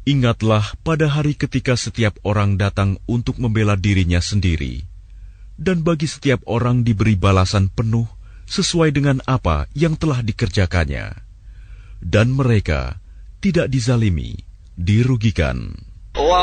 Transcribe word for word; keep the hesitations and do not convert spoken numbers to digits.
Ingatlah pada hari ketika setiap orang datang untuk membela dirinya sendiri, dan bagi setiap orang diberi balasan penuh sesuai dengan apa yang telah dikerjakannya, dan mereka tidak dizalimi, dirugikan.